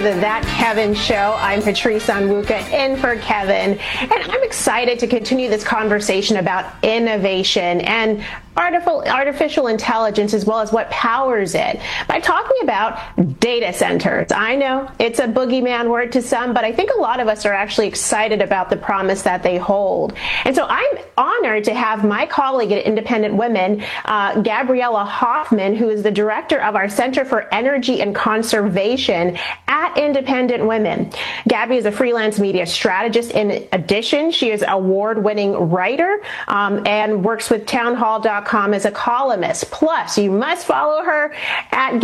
the That Kevin Show. I'm Patrice Onwuka in for Kevin, and I'm excited to continue this conversation about innovation and artificial intelligence, as well as what powers it, by talking about data centers. I know it's a boogeyman word to some, but I think a lot of us are actually excited about the promise that they hold. And so I'm honored to have my colleague at Independent Women, Gabriella Hoffman, who is the director of our Center for Energy and Conservation at Independent Women. Gabby is a freelance media strategist. In addition, she is an award-winning writer and works with townhall.com as a columnist. Plus, you must follow her at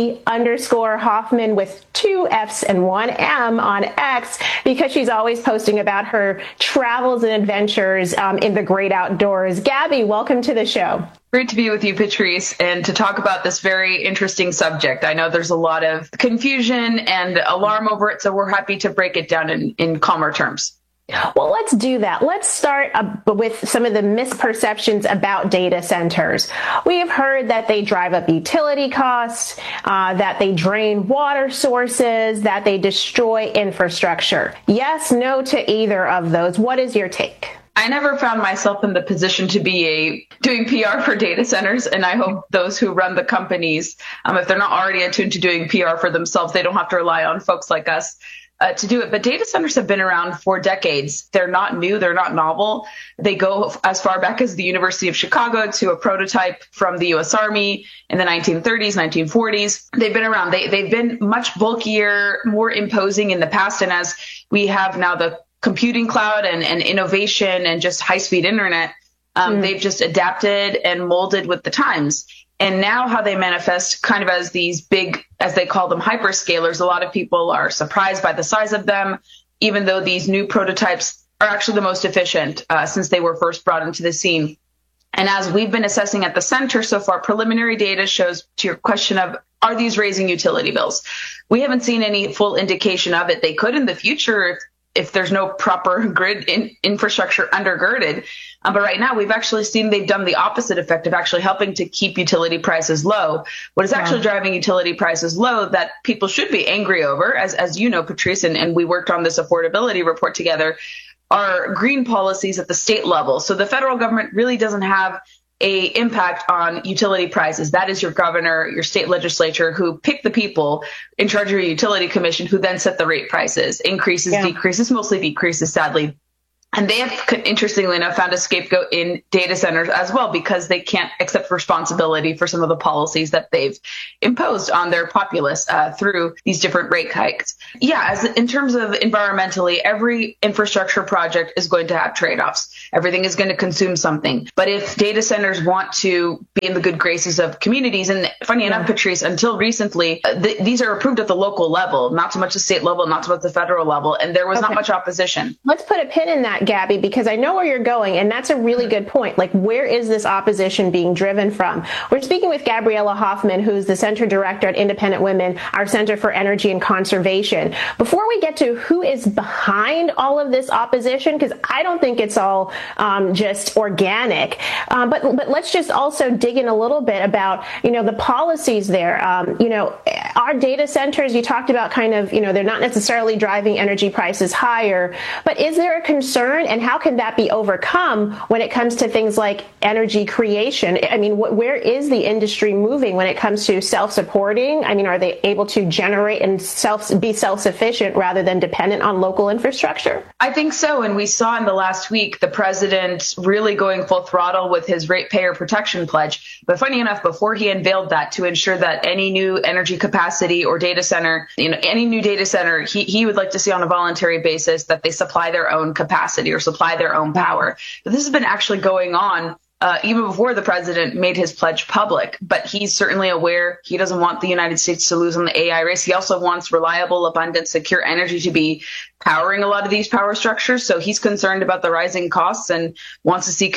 Gabby_Hoffman with 2 F's and 1 M on X, because she's always posting about her travels and adventures in the great outdoors. Gabby, welcome to the show. Great to be with you, Patrice, and to talk about this very interesting subject. I know there's a lot of confusion and alarm over it, so we're happy to break it down in calmer terms. Well, let's do that. Let's start with some of the misperceptions about data centers. We have heard that they drive up utility costs, that they drain water sources, that they destroy infrastructure. Yes, no to either of those. What is your take? I never found myself in the position to be doing PR for data centers, and I hope those who run the companies, if they're not already attuned to doing PR for themselves, they don't have to rely on folks like us to do it. But data centers have been around for decades. They're not new. They're not novel. They go as far back as the University of Chicago to a prototype from the U.S. Army in the 1930s, 1940s. They've been around. They've been much bulkier, more imposing in the past. And as we have now the computing cloud and innovation and just high-speed internet, they've just adapted and molded with the times. And now how they manifest kind of as these big, as they call them, hyperscalers, a lot of people are surprised by the size of them, even though these new prototypes are actually the most efficient since they were first brought into the scene. And as we've been assessing at the center so far, preliminary data shows, to your question of, are these raising utility bills? We haven't seen any full indication of it. They could in the future if there's no proper grid infrastructure undergirded. But right now, we've actually seen they've done the opposite effect of actually helping to keep utility prices low. What is actually driving utility prices low that people should be angry over, as you know, Patrice, and we worked on this affordability report together, are green policies at the state level. So the federal government really doesn't have a impact on utility prices. That is your governor, your state legislature, who pick the people in charge of your utility commission, who then set the rate prices, increases, decreases, mostly decreases, sadly. And they have, interestingly enough, found a scapegoat in data centers as well, because they can't accept responsibility for some of the policies that they've imposed on their populace through these different rate hikes. Yeah, as in terms of environmentally, every infrastructure project is going to have trade-offs. Everything is going to consume something. But if data centers want to be in the good graces of communities, and funny enough, Patrice, until recently, these are approved at the local level, not so much the state level, not so much the federal level, and there was not much opposition. Let's put a pin in that, Gabby, because I know where you're going, and that's a really good point. Like, where is this opposition being driven from? We're speaking with Gabriella Hoffman, who's the Center Director at Independent Women, our Center for Energy and Conservation. Before we get to who is behind all of this opposition, because I don't think it's all just organic, but let's just also dig in a little bit about, the policies there. Our data centers, you talked about kind of, they're not necessarily driving energy prices higher, but is there a concern, and how can that be overcome when it comes to things like energy creation? I mean, where is the industry moving when it comes to self-supporting? I mean, are they able to generate and be self-sufficient rather than dependent on local infrastructure? I think so. And we saw in the last week the president really going full throttle with his ratepayer protection pledge. But funny enough, before he unveiled that, to ensure that any new energy capacity or data center, any new data center, he would like to see on a voluntary basis that they supply their own capacity or supply their own power. But this has been actually going on even before the president made his pledge public. But he's certainly aware he doesn't want the United States to lose on the AI race. He also wants reliable, abundant, secure energy to be powering a lot of these power structures. So he's concerned about the rising costs and wants to see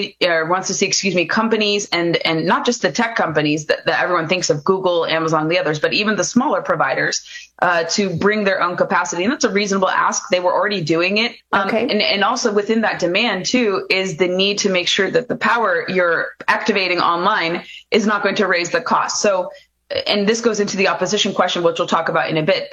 companies and not just the tech companies that everyone thinks of, Google, Amazon, the others, but even the smaller providers to bring their own capacity. And that's a reasonable ask. They were already doing it. And also within that demand, too, is the need to make sure that the power you're activating online is not going to raise the cost. So, and this goes into the opposition question, which we'll talk about in a bit. But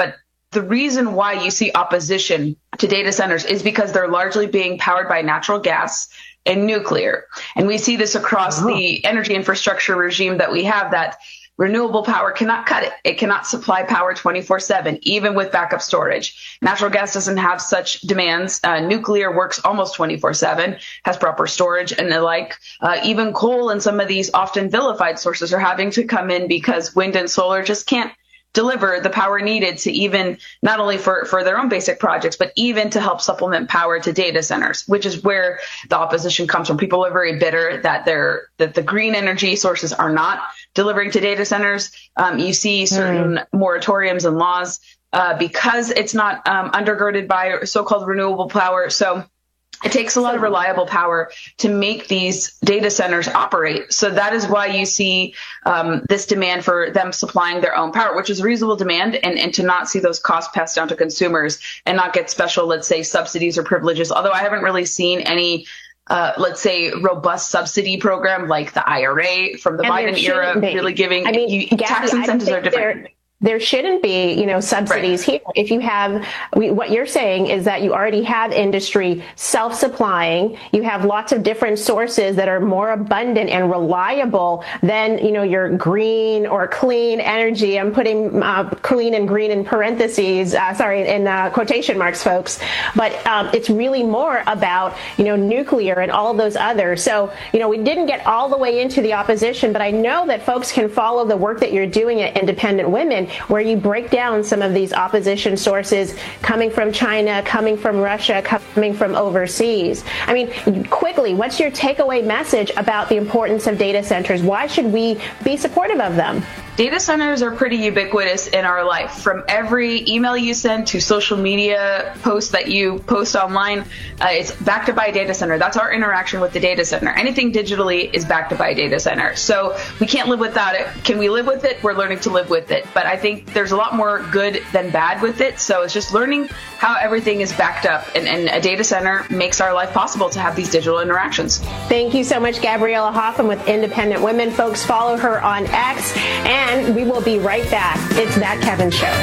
The reason why you see opposition to data centers is because they're largely being powered by natural gas and nuclear. And we see this across the energy infrastructure regime that we have, that renewable power cannot cut it. It cannot supply power 24/7, even with backup storage. Natural gas doesn't have such demands. Nuclear works almost 24/7, has proper storage and the like. Even coal and some of these often vilified sources are having to come in because wind and solar just can't deliver the power needed to even not only for their own basic projects, but even to help supplement power to data centers, which is where the opposition comes from. People are very bitter that the green energy sources are not delivering to data centers. You see certain moratoriums and laws because it's not undergirded by so-called renewable power. So it takes a lot of reliable power to make these data centers operate. So that is why you see this demand for them supplying their own power, which is a reasonable demand, and to not see those costs passed down to consumers and not get special, let's say, subsidies or privileges. Although I haven't really seen any let's say, robust subsidy program like the IRA from the Biden era, really giving tax incentives are different. There shouldn't be, subsidies here. If you have, what you're saying is that you already have industry self-supplying. You have lots of different sources that are more abundant and reliable than, your green or clean energy. I'm putting clean and green in parentheses, in quotation marks, folks. But it's really more about, nuclear and all of those others. So, we didn't get all the way into the opposition, but I know that folks can follow the work that you're doing at Independent Women, where you break down some of these opposition sources coming from China, coming from Russia, coming from overseas. I mean, quickly, what's your takeaway message about the importance of data centers? Why should we be supportive of them? Data centers are pretty ubiquitous in our life. From every email you send to social media posts that you post online, it's backed up by a data center. That's our interaction with the data center. Anything digitally is backed up by a data center. So we can't live without it. Can we live with it? We're learning to live with it. But I think there's a lot more good than bad with it. So it's just learning how everything is backed up. And a data center makes our life possible to have these digital interactions. Thank you so much, Gabriella Hoffman with Independent Women. Folks, follow her on X. And we will be right back. It's That Kevin Show.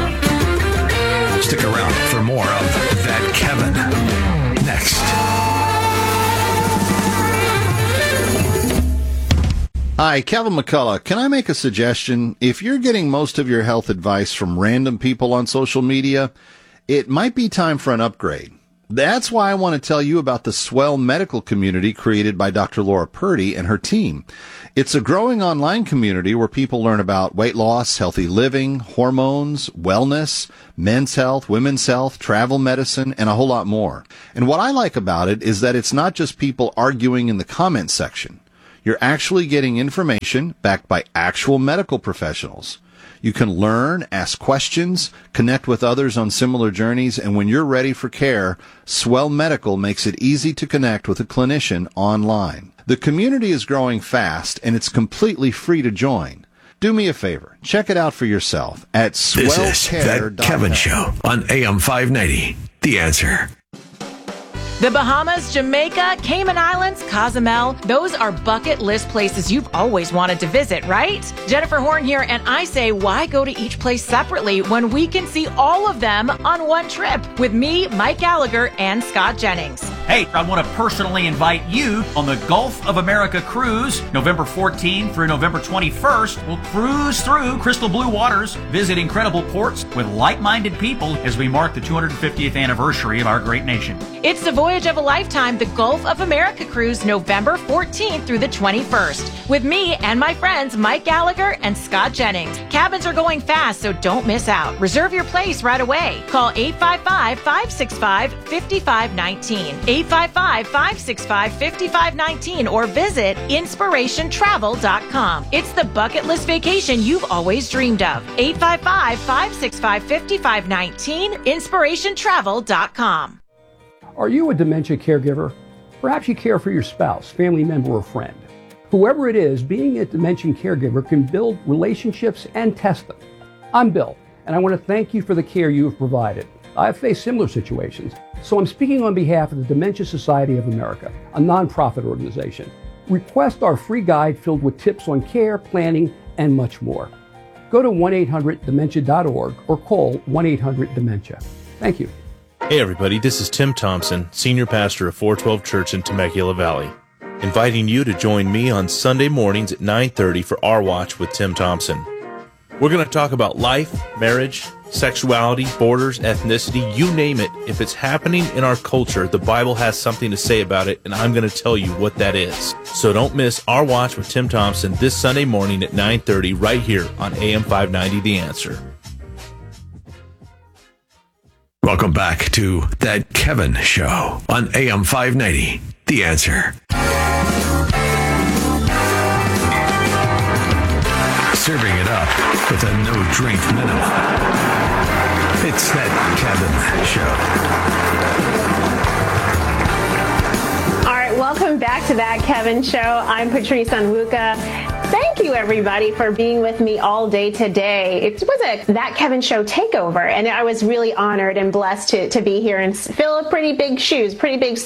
Stick around for more of That Kevin next. Hi, Kevin McCullough. Can I make a suggestion? If you're getting most of your health advice from random people on social media, it might be time for an upgrade. That's why I want to tell you about the Swell Medical community created by Dr. Laura Purdy and her team. It's a growing online community where people learn about weight loss, healthy living, hormones, wellness, men's health, women's health, travel medicine, and a whole lot more. And what I like about it is that it's not just people arguing in the comment section. You're actually getting information backed by actual medical professionals. You can learn, ask questions, connect with others on similar journeys, and when you're ready for care, Swell Medical makes it easy to connect with a clinician online. The community is growing fast, and it's completely free to join. Do me a favor. Check it out for yourself at swellcare.com. This is That Kevin Show on AM 590. The Answer. The Bahamas, Jamaica, Cayman Islands, Cozumel, those are bucket list places you've always wanted to visit, right? Jennifer Horn here, and I say, why go to each place separately when we can see all of them on one trip with me, Mike Gallagher, and Scott Jennings? Hey, I want to personally invite you on the Gulf of America cruise, November 14th through November 21st. We'll cruise through crystal blue waters, visit incredible ports with like-minded people as we mark the 250th anniversary of our great nation. It's the voyage of a lifetime, the Gulf of America cruise, November 14th through the 21st, with me and my friends Mike Gallagher and Scott Jennings. Cabins are going fast, so don't miss out. Reserve your place right away. Call 855-565-5519, 855-565-5519, or visit inspirationtravel.com. It's the bucket list vacation you've always dreamed of. 855-565-5519, inspirationtravel.com. Are you a dementia caregiver? Perhaps you care for your spouse, family member, or friend. Whoever it is, being a dementia caregiver can build relationships and test them. I'm Bill, and I want to thank you for the care you have provided. I've faced similar situations, so I'm speaking on behalf of the Dementia Society of America, a nonprofit organization. Request our free guide filled with tips on care, planning, and much more. Go to 1-800-DEMENTIA.org or call 1-800-DEMENTIA. Thank you. Hey everybody, this is Tim Thompson, Senior Pastor of 412 Church in Temecula Valley, inviting you to join me on Sunday mornings at 9:30 for Our Watch with Tim Thompson. We're going to talk about life, marriage, sexuality, borders, ethnicity, you name it. If it's happening in our culture, the Bible has something to say about it, and I'm going to tell you what that is. So don't miss Our Watch with Tim Thompson this Sunday morning at 9:30 right here on AM 590 The Answer. Welcome back to That Kevin Show on AM 590, The Answer. Serving it up with a no-drink minimum. It's That Kevin Show. All right, welcome back to That Kevin Show. I'm Patrice Onwuka. Thank you, everybody, for being with me all day today. It was a That Kevin Show takeover, and I was really honored and blessed to be here and fill a pretty big shoes, pretty big,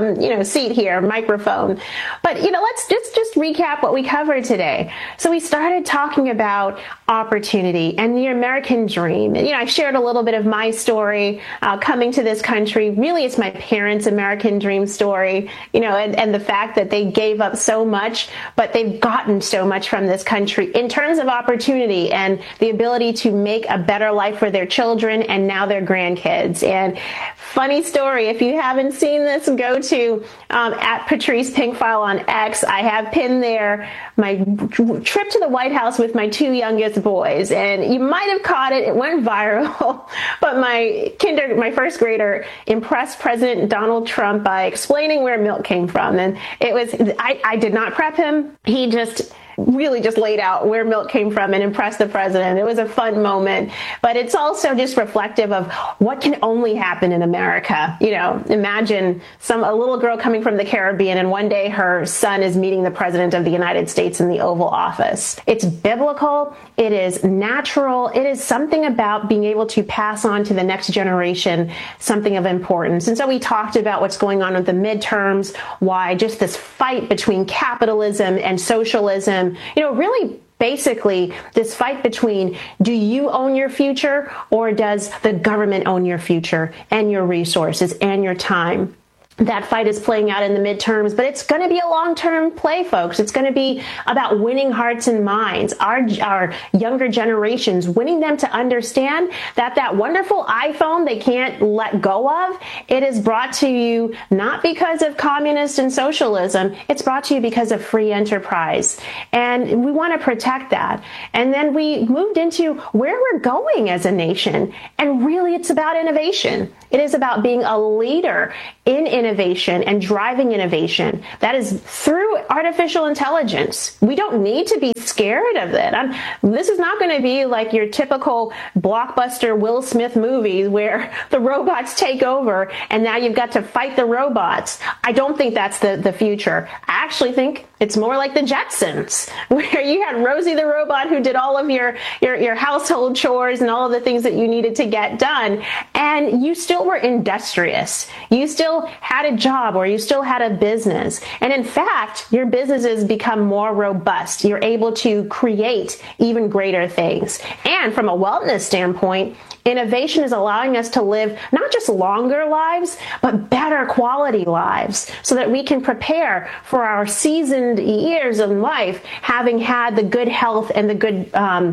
seat here, microphone. But, let's just recap what we covered today. So we started talking about opportunity and the American dream. And, I shared a little bit of my story coming to this country. Really, it's my parents' American dream story, and the fact that they gave up so much, but they've gotten so much from this country in terms of opportunity and the ability to make a better life for their children and now their grandkids. And funny story, if you haven't seen this, go to at Patrice Pinkfile on X. I have pinned there my trip to the White House with my two youngest boys, and you might have caught it. It went viral, but my first grader impressed President Donald Trump by explaining where milk came from, and it was I did not prep him. He really just laid out where milk came from and impressed the president. It was a fun moment, but it's also just reflective of what can only happen in America. Imagine a little girl coming from the Caribbean, and one day her son is meeting the president of the United States in the Oval Office. It's biblical. It is natural. It is something about being able to pass on to the next generation something of importance. And so we talked about what's going on with the midterms, why just this fight between capitalism and socialism, really basically this fight between, do you own your future or does the government own your future and your resources and your time? That fight is playing out in the midterms, but it's going to be a long-term play, folks. It's going to be about winning hearts and minds, our younger generations, winning them to understand that wonderful iPhone they can't let go of, it is brought to you not because of communist and socialism, it's brought to you because of free enterprise. And we want to protect that. And then we moved into where we're going as a nation. And really, it's about innovation. It is about being a leader in innovation and driving innovation. That is through artificial intelligence. We don't need to be scared of it. This is not going to be like your typical blockbuster Will Smith movies where the robots take over and now you've got to fight the robots. I don't think that's the future. I actually think it's more like the Jetsons, where you had Rosie the robot who did all of your household chores and all of the things that you needed to get done. And you still were industrious. You still had a job or you still had a business. And in fact, your businesses become more robust. You're able to create even greater things. And from a wellness standpoint, innovation is allowing us to live not just longer lives, but better quality lives so that we can prepare for our seasoned years of life, having had the good health and the good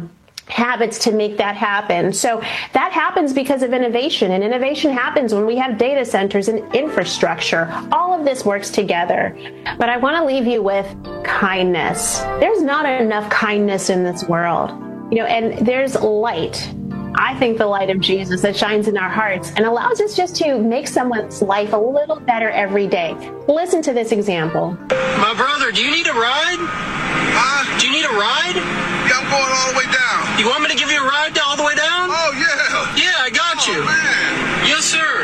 habits to make that happen. So that happens because of innovation, and innovation happens when we have data centers and infrastructure. All of this works together. But I want to leave you with kindness. There's not enough kindness in this world, and there's light. I think the light of Jesus that shines in our hearts and allows us just to make someone's life a little better every day. Listen to this example. My brother, do you need a ride? Do you need a ride? Yeah, I'm going all the way down. You want me to give you a ride all the way down? Oh, yeah. Yeah, I got you. Man. Yes, sir.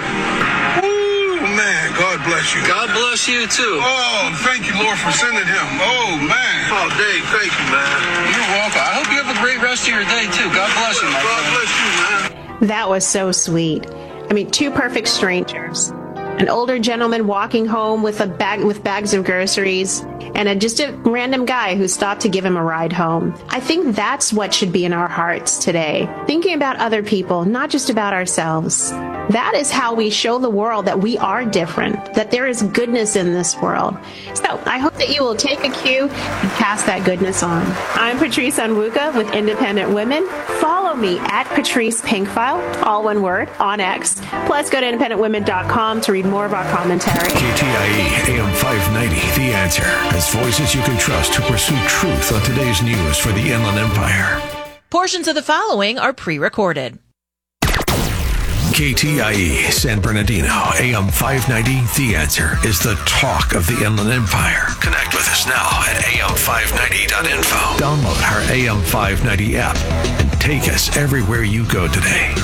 Woo, man, God bless you. God bless you, too. Oh, thank you, Lord, for sending him. Oh, man. Oh, Dave, thank you, man. You're welcome. I hope you have a great rest of your day, too. God bless you, my friend. God bless you, man. That was so sweet. Two perfect strangers. an older gentleman walking home with bags of groceries, and just a random guy who stopped to give him a ride home. I think that's what should be in our hearts today. Thinking about other people, not just about ourselves. That is how we show the world that we are different, that there is goodness in this world. So I hope that you will take a cue and pass that goodness on. I'm Patrice Onwuka with Independent Women. Follow me at Patrice Pinkfile, all one word, on X. Plus, go to independentwomen.com to read more of our commentary. KTIE AM 590, The Answer. As voices you can trust to pursue truth on today's news for the Inland Empire. Portions of the following are pre-recorded. KTIE San Bernardino, AM 590, The Answer is the talk of the Inland Empire. Connect with us now at am590.info. Download our AM 590 app and take us everywhere you go today.